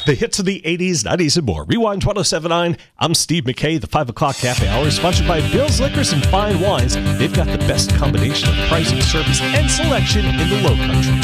The hits of the 80s, 90s, and more. Rewind 1079. I'm Steve McKay. The 5 o'clock happy hour is sponsored by Bill's Liquors and Fine Wines. They've got the best combination of pricing, service, and selection in the Low Country.